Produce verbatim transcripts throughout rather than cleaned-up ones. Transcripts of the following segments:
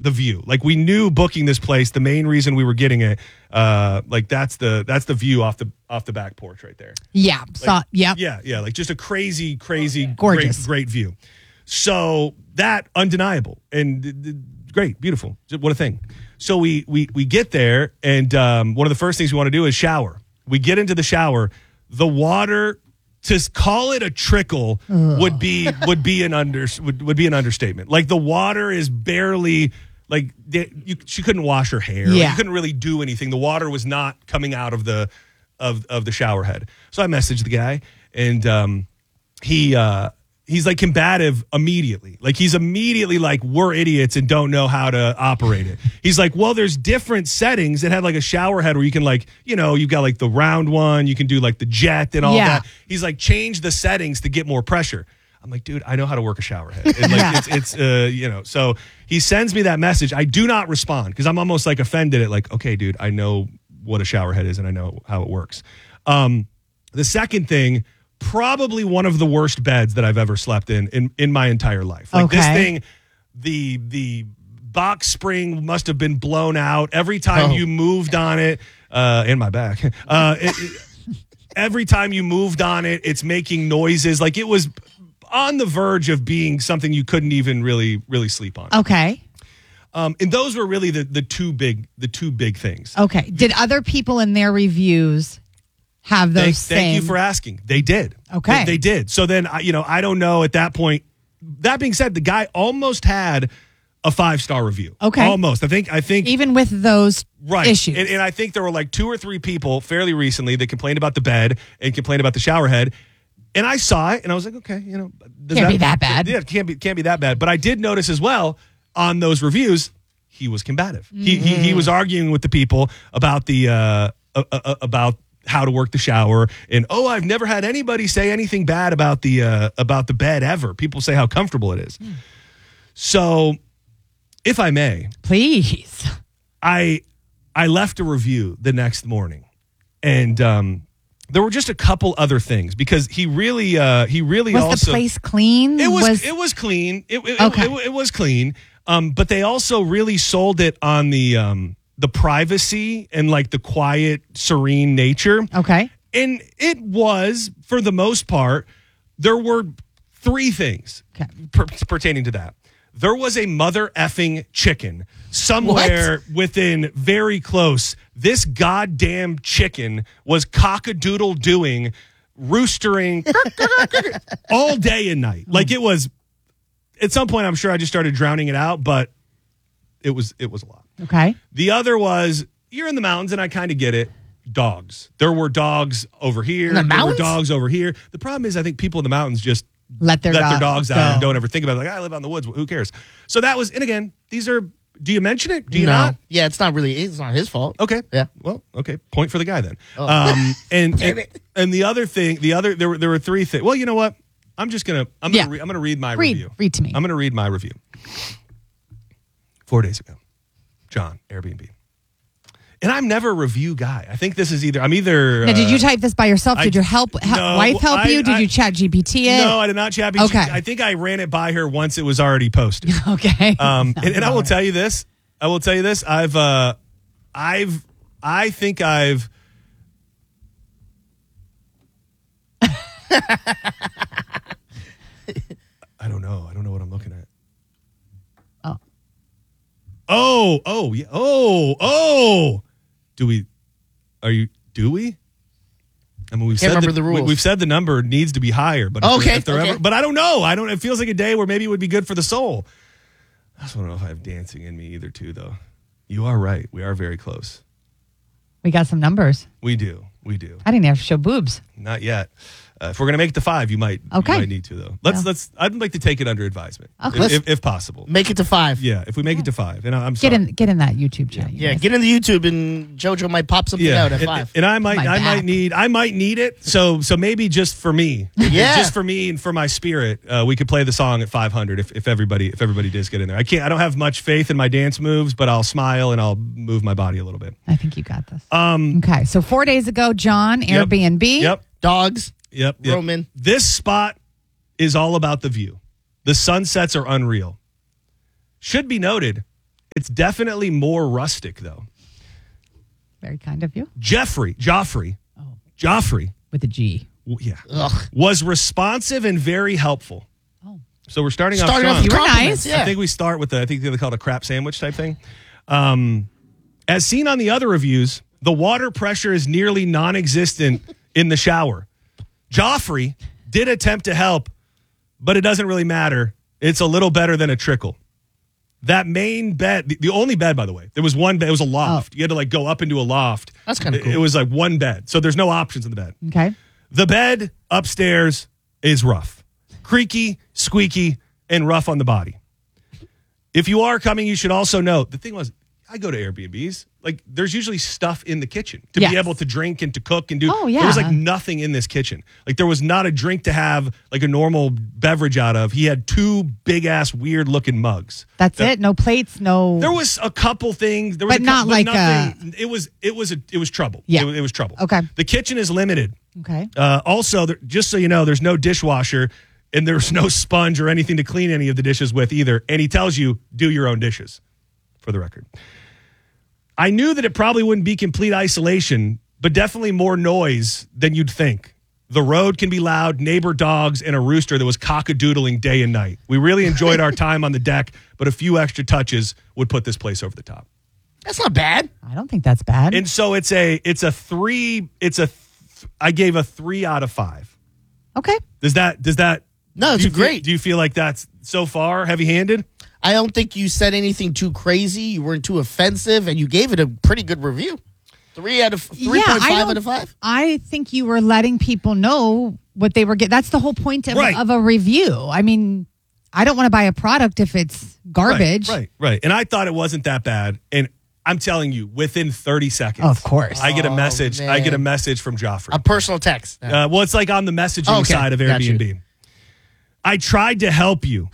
the view. Like we knew booking this place, the main reason we were getting it, uh, like that's the that's the view off the off the back porch right there. Yeah. Like, so, yep. Yeah, yeah, like just a crazy, crazy, Gorgeous. great, great view. So that undeniable and th- th- great, beautiful. What a thing. So we we we get there, and um, one of the first things we want to do is shower. We get into the shower. The water, to call it a trickle Ugh. would be would be an under would, would be an understatement. Like the water is barely like you, she couldn't wash her hair. Yeah. Like, you couldn't really do anything. The water was not coming out of the of of the shower head. So I messaged the guy, and um, he. Uh, He's like combative immediately. Like he's immediately like, we're idiots and don't know how to operate it. He's like, well, there's different settings that have like a shower head where you can like, you know, you've got like the round one, you can do like the jet and all yeah. that. He's like, change the settings to get more pressure. I'm like, dude, I know how to work a shower head. And like, yeah. it's, it's uh, you know, so he sends me that message. I do not respond because I'm almost like offended at like, okay, dude, I know what a shower head is and I know how it works. Um, the second thing, probably one of the worst beds that I've ever slept in in, in my entire life. Like okay. this thing, the the box spring must have been blown out every time oh. you moved on it. Uh, in my back, uh, it, it, every time you moved on it, it's making noises. Like it was on the verge of being something you couldn't even really really sleep on. Okay. Um, and those were really the the two big the two big things. Okay. Did other people in their reviews have those thank, same... thank you for asking. They did. Okay. They, they did. So then, I- you know, I don't know at that point. That being said, the guy almost had a five-star review. Okay. Almost. I think, I think. Even with those right. issues. And, and I think there were like two or three people fairly recently that complained about the bed and complained about the shower head. And I saw it and I was like, okay, you know. Does Can't be that bad. Yeah, it can't be, can't be that bad. But I did notice as well on those reviews, he was combative. Mm-hmm. He, he he was arguing with the people about the, uh, uh, uh, about how to work the shower, and oh, I've never had anybody say anything bad about the uh, about the bed ever. People say how comfortable it is. Mm. So, if I may, please, I I left a review the next morning, and um, there were just a couple other things because he really uh, he really was also the place clean. It was, was it was clean. It it, okay. it, it, it was clean. Um, but they also really sold it on the um, the privacy and like the quiet, serene nature. Okay. And it was, for the most part, there were three things okay. per- pertaining to that. There was a mother effing chicken somewhere what? within very close. This goddamn chicken was cock-a-doodle doing, roostering all day and night. Like it was, at some point, I'm sure I just started drowning it out, but it was it was a lot. Okay. The other was, you're in the mountains, and I kind of get it. Dogs. There were dogs over here. In the there mountains? were dogs over here. The problem is, I think people in the mountains just let their, let dog their dogs go. out and don't ever think about it. Like, I live out in the woods. Who cares? So that was, and again, these are, do you mention it? Do you no. not? Yeah, it's not really, it's not his fault. Okay. Yeah. Well, okay. Point for the guy then. Oh. Um, and, Damn and, it. and the other thing, the other, there were, there were three things. Well, you know what? I'm just going to, I'm going to, Yeah. re- I'm going to read my Read, review. read to me. I'm going to read my review. Four days ago. John, Airbnb. And I'm never a review guy. I think this is either, I'm either. Now, did uh, you type this by yourself? Did I- your help, help no, wife help I- you? Did I- you chat G P T it? No, I did not chat. Okay. I think I ran it by her once it was already posted. Okay. Um, and, and I will tell you this. I will tell you this. I've, uh, I've, I think I've. I don't know. I don't know what I'm looking at. Oh. Oh, oh, yeah. Oh, oh. Do we, are you, do we? I mean, we've Can't said remember the, the rules. we, we've said the number needs to be higher, but if Okay, they're- if they're okay. ever, but I don't know. I don't. It feels like a day where maybe it would be good for the soul. I just don't know if I have dancing in me either, too. Though you are right, we are very close. We got some numbers. We do, we do. I didn't have to show boobs. Not yet. Uh, if we're gonna make it to five, you might. Okay. You might need to though. Let's Yeah. let's. I'd like to take it under advisement, Okay. if, if, if possible. Make it to five. Yeah, if we make it to five, and I- I'm sorry. Get in, get in that YouTube channel. you Yeah, guys. get into YouTube and JoJo might pop something Yeah, out at and, five. and I might, My I back. might need, I might need it. So, so maybe just for me, Yeah. just for me and for my spirit, uh, we could play the song at five hundred if, if everybody, if everybody does get in there. I can't, I don't have much faith in my dance moves, but I'll smile and I'll move my body a little bit. I think you got this. Um, Okay, so four days ago, John, Yep. Airbnb. Yep, Dogs. yep, yep. Roman. This spot is all about the view. The sunsets are unreal. Should be noted, It's definitely more rustic, though. Very kind of you. Jeffrey, Joffrey, Oh. Joffrey, With a G. w- yeah, Ugh. was responsive and very helpful. Oh. So we're starting off Starting strong. off with You were compliments, nice. Yeah. I think we start with the, I think they call it a crap sandwich type thing. Um, as seen on the other reviews, the water pressure is nearly non-existent in the shower. Joffrey did attempt to help, but it doesn't really matter. It's a little better than a trickle. That main bed, the, the only bed, by the way, there was one bed. It was a loft. You had to like go up into a loft. That's kinda It- cool. It was like one bed. So there's no options in the bed. Okay. The bed upstairs is rough, creaky, squeaky, and rough on the body. If you are coming, you should also note, the thing was, I go to Airbnbs. Like, there's usually stuff in the kitchen to Yes. be able to drink and to cook and do. Oh, There was yeah. like nothing in this kitchen. Like, there was not a drink to have like a normal beverage out of. He had two big ass weird looking mugs. That's That- it. No plates. No. There was a couple things. There was But a not couple, like nothing. It was it was a, it was trouble. Yeah. It, it was trouble. Okay. The kitchen is limited. Okay. Uh, also, there, just so you know, there's no dishwasher and there's no sponge or anything to clean any of the dishes with either. And he tells you, do your own dishes, for the record. I knew that it probably wouldn't be complete isolation, but definitely more noise than you'd think. The road can be loud, neighbor dogs, and a rooster that was cockadoodling day and night. We really enjoyed our time on the deck, but a few extra touches would put this place over the top. That's not bad. I don't think that's bad. And so it's a it's a three. It's a. Th- I gave a three out of five. okay. Does that does that? No, it's do you feel- great. do you feel like that's so far heavy handed? I don't think you said anything too crazy. You weren't too offensive, and you gave it a pretty good review. Three out of three Yeah, point I five don't- out of five. I think you were letting people know what they were getting. That's the whole point of, Right. of a review. I mean, I don't want to buy a product if it's garbage. Right, right, right. And I thought it wasn't that bad. And I'm telling you, within thirty seconds, Of course. I get a Oh, message. I get a man. message from Joffrey. A personal text. Uh, well, it's like on the messaging Okay, side of got you. Airbnb. I tried to help you.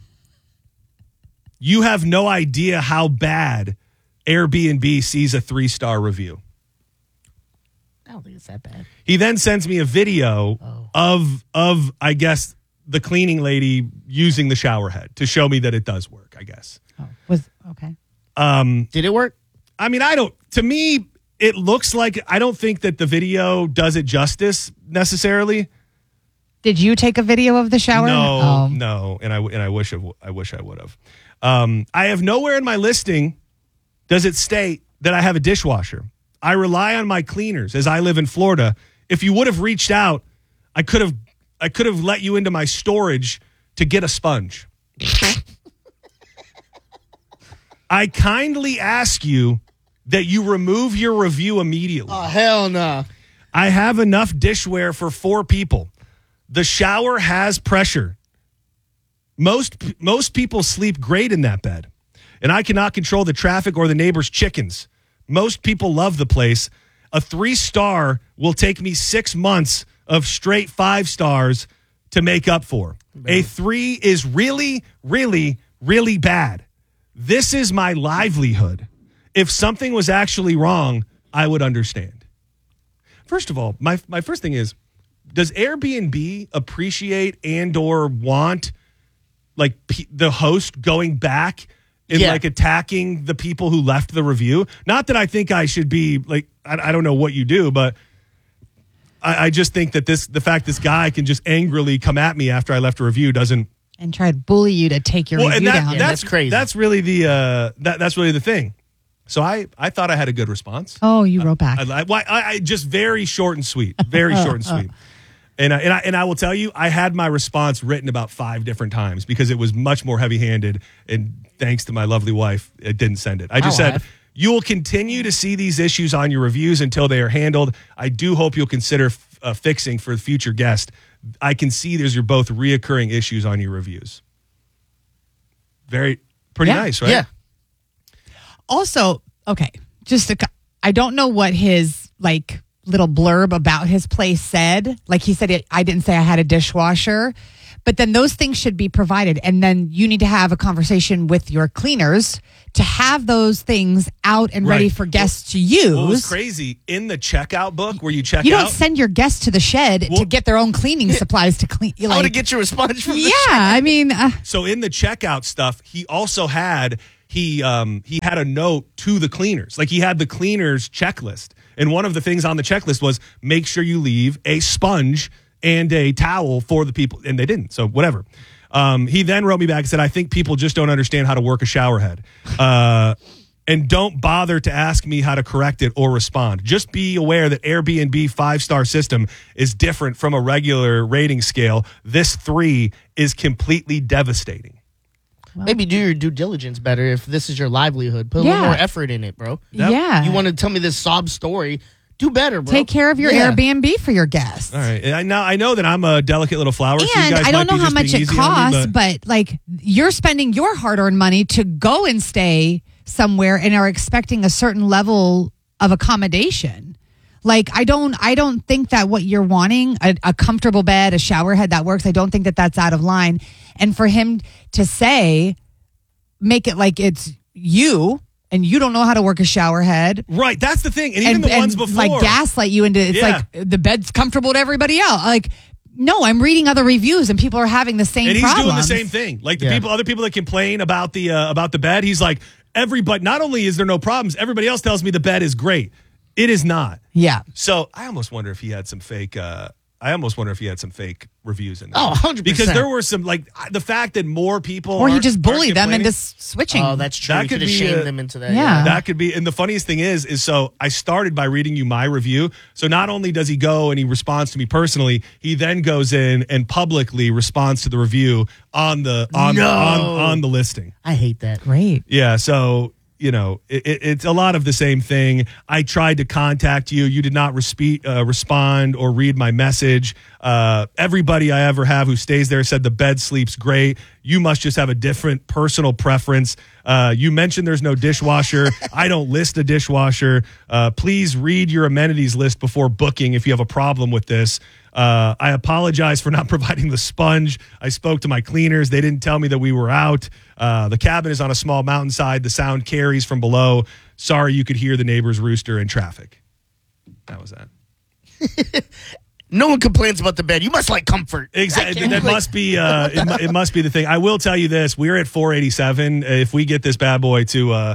You have no idea how bad Airbnb sees a three-star review. I don't think it's that bad. He then sends me a video Oh. of of I guess the cleaning lady using the shower head to show me that it does work, I guess. Oh, was okay. Um, Did it work? I mean, I don't to me it looks like I don't think that the video does it justice necessarily. Did you take a video of the shower? No, Oh. no, and I and I wish I, w- I wish I would have. Um, I have nowhere in my listing does it state that I have a dishwasher. I rely on my cleaners as I live in Florida. If you would have reached out, I could have I could have let you into my storage to get a sponge. I kindly ask you that you remove your review immediately. Oh, hell no. I have enough dishware for four people. The shower has pressure. Most most people sleep great in that bed. And I cannot control the traffic or the neighbor's chickens. Most people love the place. A three-star will take me six months of straight five stars to make up for. A three is really, really, really bad. This is my livelihood. If something was actually wrong, I would understand. First of all, my my first thing is, does Airbnb appreciate and or want like p- the host going back and Yeah. like attacking the people who left the review? Not that I think I should be like, I, I don't know what you do, but I, I just think that this, the fact this guy can just angrily come at me after I left a review doesn't. And try to bully you to take your Well, review and that, down. Yeah, that's, that's crazy. That's really the, uh, that, that's really the thing. So I, I thought I had a good response. oh, you wrote back. I, I, I, I just very short and sweet, very short and sweet. And I, and I and I will tell you, I had my response written about five different times because it was much more heavy-handed. And thanks to my lovely wife, it didn't send it. I just My said, wife. you will continue to see these issues on your reviews until they are handled. I do hope you'll consider f- uh, fixing for the future guest. I can see there's your both reoccurring issues on your reviews. Very pretty Yeah. nice, right? Yeah. Also, okay, just a, cou- I don't know what his like little blurb about his place said. Like he said, it, I didn't say I had a dishwasher, but then those things should be provided, and then you need to have a conversation with your cleaners to have those things out and ready Right. for guests to use. What was crazy in the checkout book where you check You out? don't send your guests to the shed Well- to get their own cleaning supplies to clean. I want to Like, get your response from the yeah, I mean, uh, So in the checkout stuff, he also had he um, he had a note to the cleaners. Like he had the cleaners checklist. And one of the things on the checklist was make sure you leave a sponge and a towel for the people. And they didn't. So whatever. Um, he then wrote me back and said, I think people just don't understand how to work a shower head. Uh, and don't bother to ask me how to correct it or respond. Just be aware that Airbnb five-star system is different from a regular rating scale. This three is completely devastating. Well, Maybe do your due diligence better if this is your livelihood. Put a Yeah. little more effort in it, bro. yeah. You want to tell me this sob story? Do better, bro. Take care of your Yeah. Airbnb for your guests. All right. And I, now I know that I'm a delicate little flower. so you And guys I don't might be know how just much being it easy on me, costs, but- but like you're spending your hard-earned money to go and stay somewhere and are expecting a certain level of accommodation. Like I don't, I don't think that what you're wanting, a, a comfortable bed, a shower head that works. I don't think that that's out of line. And for him to say, make it like it's you and you don't know how to work a shower head. Right, that's the thing. And even and, the and, ones before. like gaslight you into it's Yeah. like the bed's comfortable to everybody else. Like, no, I'm reading other reviews and people are having the same and he's problems. doing the same thing. Like the Yeah. people, other people that complain about the uh, about the bed, he's like, everybody, not only is there no problems, everybody else tells me the bed is great. It is not. Yeah. So I almost wonder if he had some fake. Uh, I almost wonder if he had some fake reviews in there. Oh, one hundred percent. Because there were some like the fact that more people Or he aren't- just aren't bullied them complaining. into s- switching. Oh, that's true. That You could could have be shamed a- them into that. Yeah. That could be, and the funniest thing is, is so I started by reading you my review. So not only does he go and he responds to me personally, he then goes in and publicly responds to the review on the on No. on, on the listing. I hate that. Great. Yeah, so you know it, it, it's a lot of the same thing. I tried to contact you, you did not respe- uh, respond or read my message. Uh, everybody I ever have who stays there said the bed sleeps great. You must just have a different personal preference. Uh, you mentioned there's no dishwasher. I don't list a dishwasher. Uh, please read your amenities list before booking if you have a problem with this. Uh, I apologize for not providing the sponge. I spoke to my cleaners. They didn't tell me that we were out. Uh, the cabin is on a small mountainside. The sound carries from below. Sorry you could hear the neighbor's rooster in traffic. That was that. No one complains about the bed. You must like comfort. Exactly. I can't, That like- must be. Uh, it, mu- it must be the thing. I will tell you this: we're at four eighty-seven. If we get this bad boy to, uh,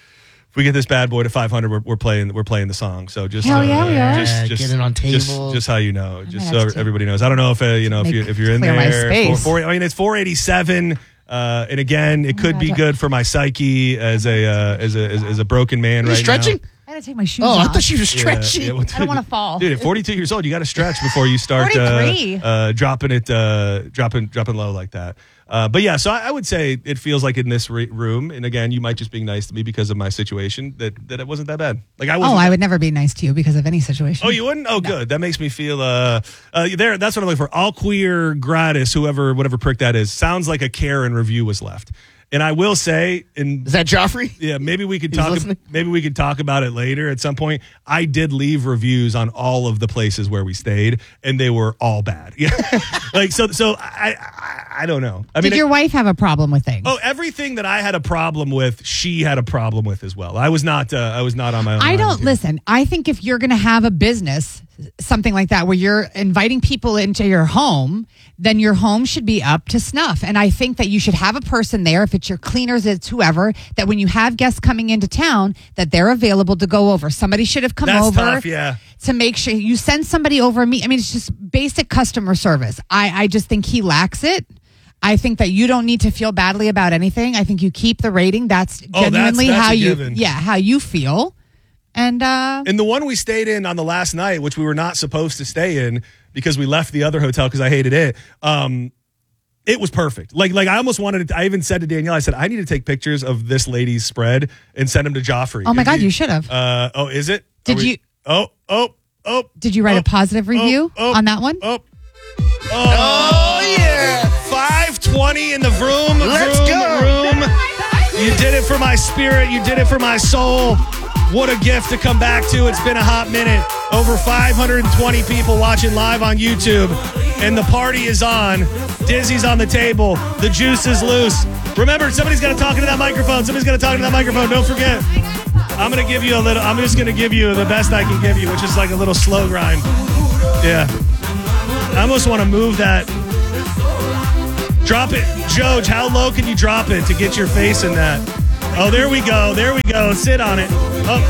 if we get this bad boy to five hundred, we're, we're playing. We're playing the song. So just, Hell uh, yeah, we are. just, Yeah, just get it on just, tables. just how you know, just have so to everybody knows. I don't know if uh, you know if make- you if you're in clear my there. space. Four, four, I mean, it's four eighty-seven. Uh, and again, it could be God. good for my psyche as a uh, as a as, as a broken man Are you right stretching? now. I gotta take my shoes Oh, off. I thought she was Yeah, stretching. yeah, well, I don't wanna fall. dude. At forty-two years old, you got to stretch before you start uh, forty-three. uh, dropping it, uh, dropping dropping low like that. Uh, but yeah, so I, I would say it feels like in this re- room, and again, you might just being nice to me because of my situation that that it wasn't that bad. Like I oh, wasn't. I would never be nice to you because of any situation. Oh, you wouldn't? Oh, good. That makes me feel uh, uh there. That's what I'm looking for. All queer gratis, whoever, whatever prick that is. Sounds like a Karen review was left. And I will say, in Is that Joffrey? yeah, maybe we could He's talk. listening? Maybe we could talk about it later at some point. I did leave reviews on all of the places where we stayed, and they were all bad. Yeah, like so. So I, I, I don't know. I Did mean, your it- wife have a problem with things? oh, everything that I had a problem with, she had a problem with as well. I was not. Uh, I was not on my own. I island don't here. listen. I think if you're going to have a business, something like that, where you're inviting people into your home, then your home should be up to snuff. And I think that you should have a person there, if it's your cleaners, it's whoever, that when you have guests coming into town, that they're available to go over. Somebody should have come That's over tough, yeah. to make sure you send somebody over. Me, I mean, it's just basic customer service. I, I just think he lacks it. I think that you don't need to feel badly about anything. I think you keep the rating. That's Oh, that's- genuinely that's how a you, given. yeah, how you feel. And uh, And the one we stayed in on the last night, which we were not supposed to stay in because we left the other hotel because I hated it. Um, it was perfect. Like, like I almost wanted to. I even said to Danielle, I said, I need to take pictures of this lady's spread and send them to Joffrey. oh my And God, he- you should have. Uh, oh, is it? Did Are we- you- Oh, oh, oh. Did you write oh, a positive review oh, on that one? Oh, oh, yeah. five twenty in the room. Let's room, go. Room. You did it for my spirit. You did it for my soul. What a gift to come back to. It's been a hot minute. Over five hundred twenty people watching live on YouTube. And the party is on. Dizzy's on the table. The juice is loose. Remember, somebody's got to talk into that microphone. Somebody's got to talk into that microphone. Don't forget. I'm going to give you a little, I'm just going to give you the best I can give you, which is like a little slow grind. Yeah. I almost want to move that. Drop it. Joj, how low can you drop it to get your face in that? Oh, there we go. There we go. Sit on it. Oh,